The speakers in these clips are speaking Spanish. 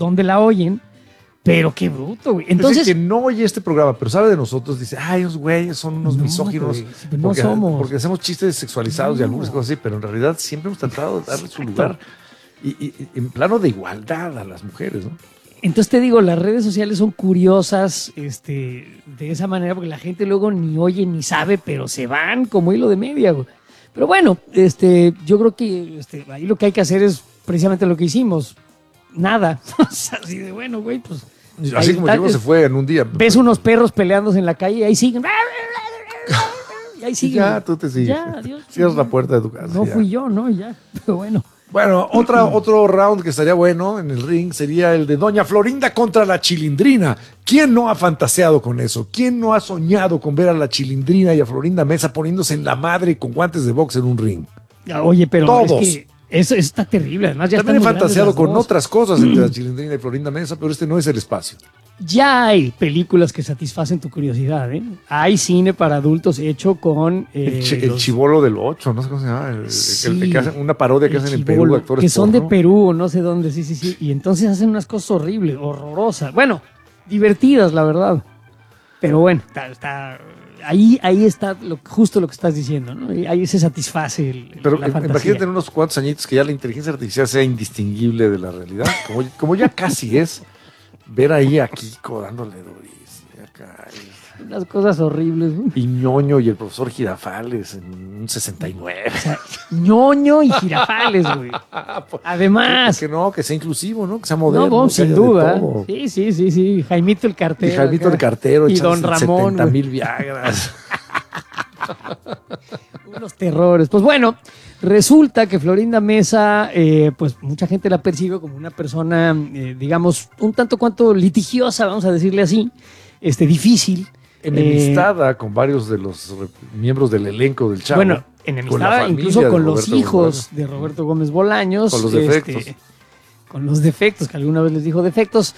dónde la oyen, pero qué bruto, güey. Entonces, que no oye este programa, pero sabe de nosotros, dice, ay, esos güeyes son unos misóginos. No somos. Porque hacemos chistes sexualizados y albures y cosas así, pero en realidad siempre hemos tratado de darle su lugar y en plano de igualdad a las mujeres, ¿no? Entonces te digo, las redes sociales son curiosas de esa manera, porque la gente luego ni oye ni sabe, pero se van como hilo de media, güey. Pero bueno, yo creo que ahí lo que hay que hacer es precisamente lo que hicimos. Nada. O sea, así de bueno, güey, pues. Así como Diego se fue en un día. Ves unos perros peleándose en la calle y ahí siguen. Y ahí siguen. Ya, tú te sigues. Ya, adiós. Cierras la puerta de tu casa. No fui yo, ¿no? Ya, pero bueno. Bueno, otro round que estaría bueno en el ring sería el de Doña Florinda contra la Chilindrina. ¿Quién no ha fantaseado con eso? ¿Quién no ha soñado con ver a la Chilindrina y a Florinda Mesa poniéndose en la madre con guantes de box en un ring? Oye, pero todos. Es que eso está terrible. Además, ya también he fantaseado con dos. otras cosas entre la Chilindrina y Florinda Mesa, pero este no es el espacio. Ya hay películas que satisfacen tu curiosidad, ¿eh? Hay cine para adultos hecho con... el chibolo del 8, no sé cómo se llama. El que hacen una parodia que hacen en Perú, actores que son porno. de Perú o no sé dónde, sí. Y entonces hacen unas cosas horribles, horrorosas. Bueno, divertidas, la verdad. Pero bueno, ahí está justo lo que estás diciendo, ¿no? Ahí se satisface Pero la fantasía. imagínate en unos cuantos añitos que ya la inteligencia artificial sea indistinguible de la realidad, como ya casi es. Ver ahí a Kiko dándole durísimo acá. Unas cosas horribles. Y Ñoño y el profesor Girafales en un 69. O sea, Ñoño y Girafales, güey. Además. Que sea inclusivo, ¿no? Que sea moderno. No, sin duda. Sí. Jaimito el cartero. Y Jaimito el cartero. Y Don Ramón. 70,000 Viagras. Unos terrores. Pues bueno, resulta que Florinda Mesa, pues mucha gente la percibe como una persona, digamos, un tanto cuanto litigiosa, vamos a decirle así, difícil. Enemistada con varios de los miembros del elenco del Chavo. Bueno, enemistada incluso con los hijos de Roberto Gómez Bolaños. Con los defectos. Con los defectos, que alguna vez les dijo defectos.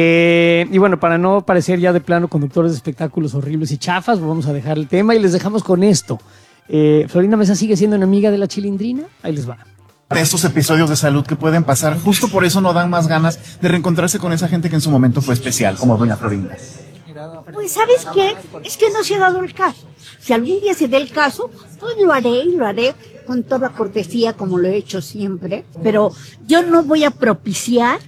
Y bueno, para no parecer ya de plano conductores de espectáculos horribles y chafas, vamos a dejar el tema y les dejamos con esto. Florinda Mesa sigue siendo enemiga de la Chilindrina. Ahí les va. De estos episodios de salud que pueden pasar, justo por eso no dan más ganas de reencontrarse con esa gente que en su momento fue especial, como doña Florinda. Pues ¿sabes qué? Es que no se ha dado el caso. Si algún día se dé el caso, pues lo haré con toda cortesía como lo he hecho siempre. Pero yo no voy a propiciar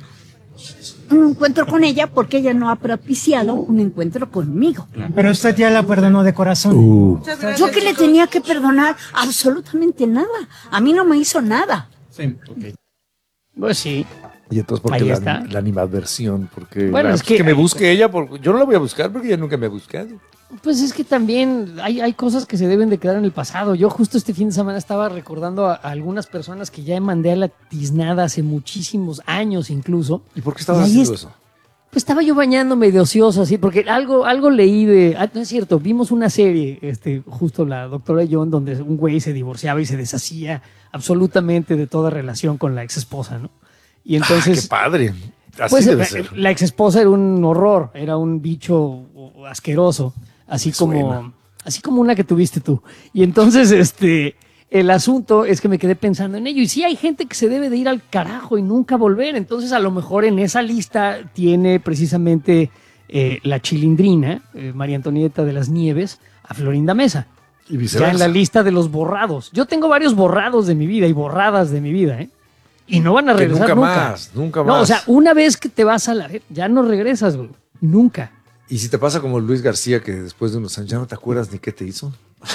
un encuentro con ella porque ella no ha propiciado un encuentro conmigo. Pero usted ya la perdonó de corazón. Yo que le tenía que perdonar absolutamente nada. A mí no me hizo nada. Sí, okay. Pues sí. Y entonces, ¿por qué la animadversión? Porque bueno, es que me busque ella, porque yo no la voy a buscar porque ella nunca me ha buscado. Pues es que también hay cosas que se deben de quedar en el pasado. Yo justo este fin de semana estaba recordando a algunas personas que ya mandé a la tiznada hace muchísimos años incluso. ¿Y por qué estabas haciendo eso? Pues estaba yo bañándome de ocioso así, porque algo leí de... no es cierto, vimos una serie, justo la doctora John, donde un güey se divorciaba y se deshacía absolutamente de toda relación con la ex esposa, ¿no? Y entonces... ¡Qué padre! Así pues debe ser. La ex esposa era un horror, era un bicho asqueroso, así como una que tuviste tú. Y entonces, el asunto es que me quedé pensando en ello. Y sí hay gente que se debe de ir al carajo y nunca volver. Entonces, a lo mejor en esa lista tiene precisamente la Chilindrina, María Antonieta de las Nieves, a Florinda Mesa. Y viceversa. Ya en la lista de los borrados. Yo tengo varios borrados de mi vida y borradas de mi vida, ¿eh? Y no van a regresar nunca. Nunca más. No, o sea, una vez que te vas a la red, ya no regresas, güey. Nunca. ¿Y si te pasa como Luis García, que después de unos años ya no te acuerdas ni qué te hizo?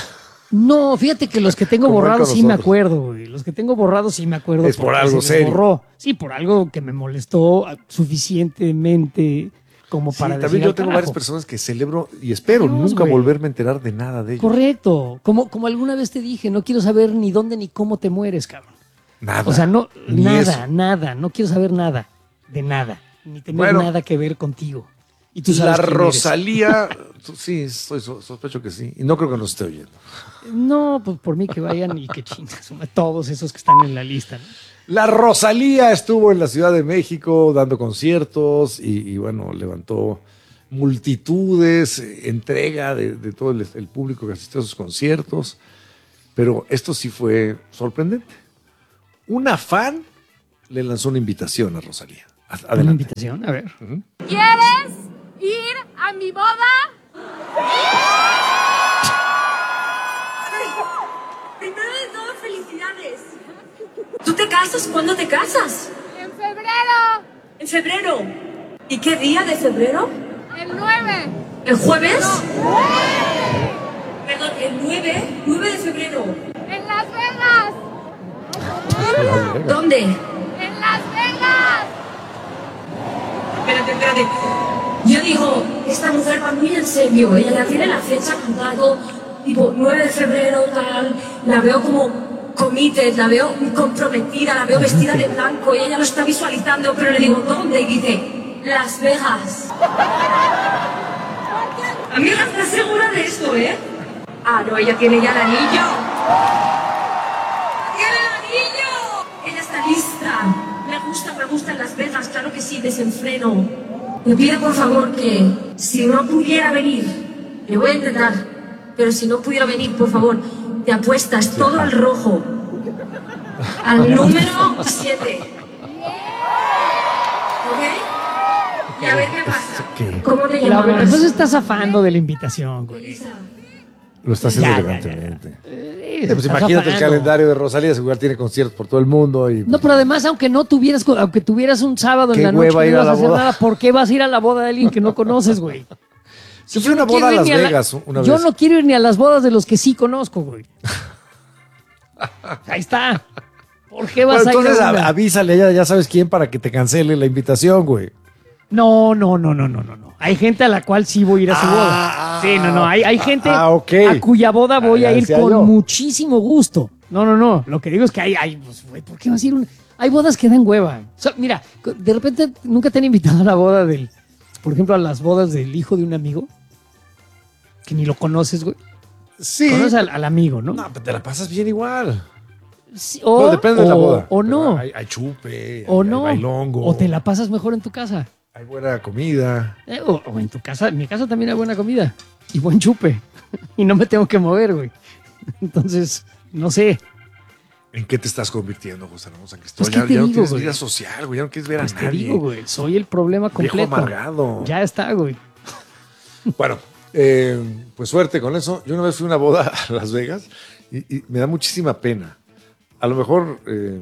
No, fíjate que los que tengo borrados sí me acuerdo, güey. Los que tengo borrados sí me acuerdo. Es por algo serio. Borró. Sí, por algo que me molestó suficientemente como para decir. También yo tengo varias personas que celebro y espero nunca volverme a enterar de nada de ellos. Correcto. Como alguna vez te dije, no quiero saber ni dónde ni cómo te mueres, cabrón. Nada. O sea, no, nada. No quiero saber nada de nada. Ni tener nada que ver contigo. Y tú sabes la Rosalía, sí, sospecho que sí. Y no creo que nos esté oyendo. No, pues por mí que vayan y que chingas. Todos esos que están en la lista, ¿no? La Rosalía estuvo en la Ciudad de México dando conciertos y bueno, levantó multitudes, entrega de todo el público que asistió a sus conciertos. Pero esto sí fue sorprendente. Una fan le lanzó una invitación a Rosalía Una Adelante. invitación, a ver. ¿Quieres ir a mi boda? Primero de todo, felicidades. ¿Tú te casas? ¿Cuándo te casas? En febrero, En febrero. ¿Y qué día de febrero? el 9. ¿El jueves? Perdón, el 9 de febrero. En Las Vegas. ¿Dónde? En Las Vegas. Espérate. Yo digo, esta mujer va muy en serio. Ella ya tiene la fecha apuntado, tipo 9 de febrero, tal. La veo como committed, la veo comprometida, la veo vestida de blanco y ella lo está visualizando, pero le digo, ¿dónde? Y dice, Las Vegas. Amiga, ¿estás segura de esto, Ah, no, ella tiene ya el anillo. ¡Tiene el anillo! Ella está lista. Me gustan Las Vegas, claro que sí, desenfreno. Le pido por favor que, si no pudiera venir, le voy a intentar, pero si no pudiera venir, por favor, te apuestas todo al rojo. Al número 7. ¿Ok? Y a ver qué pasa. ¿Cómo te La llamas? verdad, pues estás zafando de la invitación, güey. Elisa. Lo está haciendo Ya, elegantemente. Pues Pues imagínate el calendario de Rosalía, igual tiene conciertos por todo el mundo. Y, No, pero además, aunque tuvieras un sábado en Qué la noche hueva que ir no a ibas a la hacer boda. nada, ¿por qué vas a ir a la boda de alguien que no conoces, güey? Yo fui a una no quiero boda a ir Las ni la- Vegas una Yo vez. no quiero ir ni a las bodas de los que sí conozco, güey. Ahí está. ¿Por qué vas Bueno, a ir entonces a una? avísale, ya sabes quién, para que te cancele la invitación, güey. No. Hay gente a la cual sí voy a ir a su boda. Sí, no. Hay gente ok. a cuya boda voy Ya a ir decía con yo. muchísimo gusto. No. Lo que digo es que hay pues, güey, ¿por qué vas a ir? Hay bodas que dan hueva. O sea, mira, de repente nunca te han invitado a la boda por ejemplo, a las bodas del hijo de un amigo que ni lo conoces, güey. Sí. Conoces al amigo, ¿no? No, pero te la pasas bien igual. Sí, No, depende de la boda. O Pero no. Hay chupe, O hay no. bailongo. O te la pasas mejor en tu casa. Hay buena comida. O en tu casa. En mi casa también hay buena comida. Y buen chupe. Y no me tengo que mover, güey. Entonces, no sé. ¿En qué te estás convirtiendo, José Ramón San Pues, Cristóbal? ¿qué te ya no digo, tienes güey? vida social, güey. Ya no quieres ver Pues a te nadie. digo, güey. Soy el problema Viejo completo. amargado. Ya está, güey. Bueno, pues suerte con eso. Yo una vez fui a una boda a Las Vegas y me da muchísima pena. A lo mejor,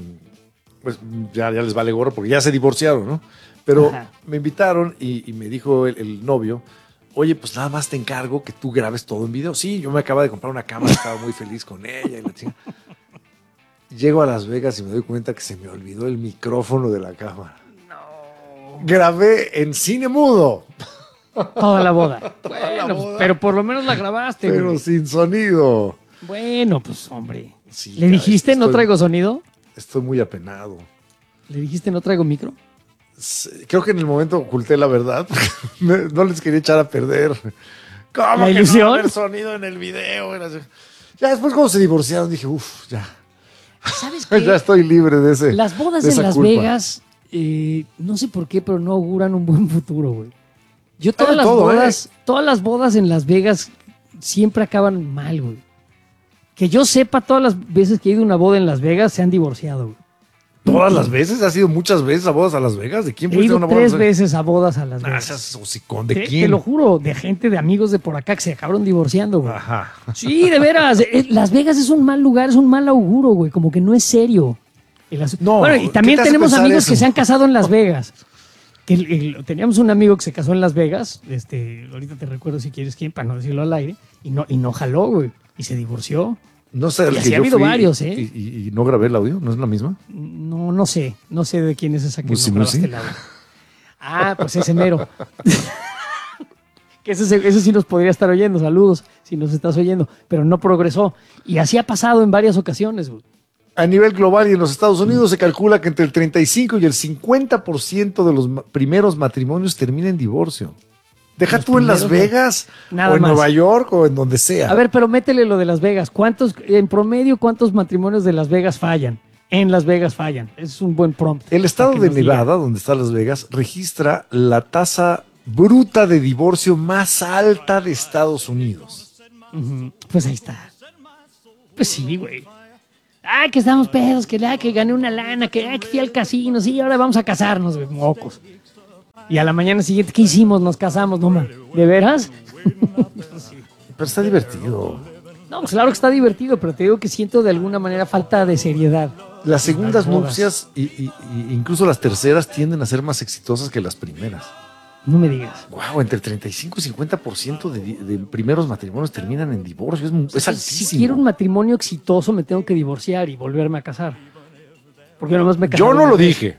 pues ya les vale gorro porque ya se divorciaron, ¿no? Pero Ajá. me invitaron y me dijo el novio, oye, pues nada más te encargo que tú grabes todo en video. Sí, yo me acabo de comprar una cámara, estaba muy feliz con ella y la chica. Llego a Las Vegas y me doy cuenta que se me olvidó el micrófono de la cámara. No. Grabé en cine mudo, Toda la boda. Bueno, pero por lo menos la grabaste, pero güey. sin sonido. Bueno, pues, hombre. Sí, ¿Le dijiste no estoy- traigo sonido? Estoy muy apenado. ¿Le dijiste no traigo micro? Creo que en el momento oculté la verdad. No les quería echar a perder. ¿Cómo ¿La que ilusión? no va a haber sonido en el video? Ya después cuando se divorciaron dije, uff, ya. ¿Sabes qué? Ya estoy libre de ese. Las bodas de en esa Las culpa. Vegas, no sé por qué, pero no auguran un buen futuro, güey. Yo todas de las todo, todas las bodas en Las Vegas siempre acaban mal, güey. Que yo sepa, todas las veces que he ido a una boda en Las Vegas se han divorciado, güey. ¿Todas las veces? ¿Has ido muchas veces a bodas a Las Vegas? ¿De quién He fuiste a ido una boda? 3 veces a bodas a Las Ah, Vegas. seas hocicón. ¿De Te quién? lo juro, de gente, de amigos de por acá que se acabaron divorciando, güey. Ajá. Sí, de veras. Las Vegas es un mal lugar, es un mal auguro, güey. Como que no es serio. No, Bueno, y ¿qué también te hace tenemos pensar amigos eso? que se han casado en Las Vegas. Teníamos un amigo que se casó en Las Vegas. Ahorita te recuerdo si quieres quién, para no decirlo al aire. Y no jaló, güey. Y se divorció. No sé, el Y que así ha yo habido fui varios, ¿eh? Y no grabé el audio, ¿no es la misma? No sé. No sé de quién es esa que Musi, no grabaste Musi. el audio. Ah, pues ese mero. Que ese sí nos podría estar oyendo. Saludos si nos estás oyendo. Pero no progresó. Y así ha pasado en varias ocasiones, güey. A nivel global y en los Estados Unidos se calcula que entre el 35 y el 50% de los primeros matrimonios termina en divorcio. Deja Los tú en Las primeros, Vegas, nada o en más. Nueva York, o en donde sea. A ver, pero métele lo de Las Vegas. En promedio, cuántos matrimonios de Las Vegas fallan? En Las Vegas fallan. Es un buen prompt. El estado para que de nos diga. Nevada, donde está Las Vegas, registra la tasa bruta de divorcio más alta de Estados Unidos. Ujú. Pues ahí está. Pues sí, güey. Que estamos pedos, que gané una lana, que fui al casino, sí, ahora vamos a casarnos, güey, mocos. Y a la mañana siguiente, ¿qué hicimos? Nos casamos, no, man. ¿De veras? Pero está divertido. No, pues claro que está divertido, pero te digo que siento de alguna manera falta de seriedad. Las segundas Las bodas. nupcias y incluso las terceras tienden a ser más exitosas que las primeras. No me digas. Wow, entre el 35 y 50% de primeros matrimonios terminan en divorcio. Es altísimo. Si quiero un matrimonio exitoso, me tengo que divorciar y volverme a casar. Porque nomás me casé Yo no una lo vez. dije.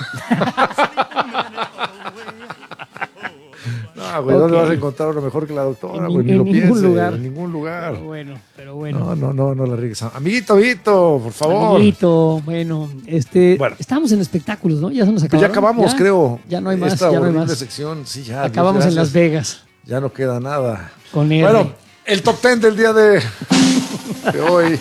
No, güey, ¿dónde Ok. vas a encontrar uno mejor que la doctora? En güey? Ni en lo ningún pienses, lugar. En ningún lugar. Pero bueno. No la riegues. Amiguito, Vito, por favor. Amiguito, bueno, Bueno. estábamos en espectáculos, ¿no? Ya se nos Pues acabaron. ya acabamos, creo. Ya no hay más, Esta ya no hay horrible más. sección, sí, ya. Acabamos Dios en Las gracias. Vegas Ya no queda nada. con él. Bueno, el top 10 del día de hoy.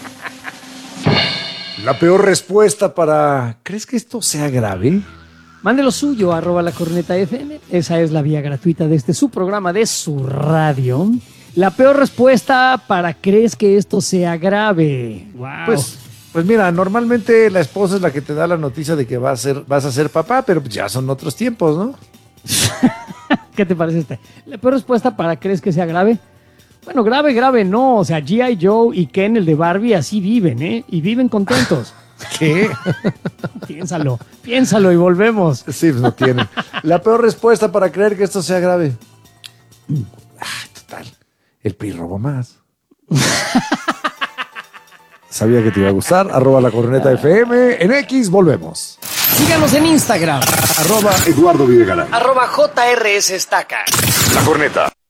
La peor respuesta para... ¿Crees que esto sea grave? Mande lo suyo, @lacornetafm. Esa es la vía gratuita de su programa, de su radio. La peor respuesta para ¿crees que esto sea grave? Wow. Pues mira, normalmente la esposa es la que te da la noticia de que vas a ser papá, pero ya son otros tiempos, ¿no? ¿Qué te parece este? La peor respuesta para ¿crees que sea grave? Bueno, grave no. O sea, G.I. Joe y Ken, el de Barbie, así viven, ¿eh? Y viven contentos. ¿Qué? Piénsalo y volvemos. Sí, pues no tienen. La peor respuesta para creer que esto sea grave. Total. El PRI robó más. Sabía que te iba a gustar. @lacornetafm. En X, volvemos. Síganos en Instagram. @Eduardo Videgaray. @JRSestaca. La Corneta.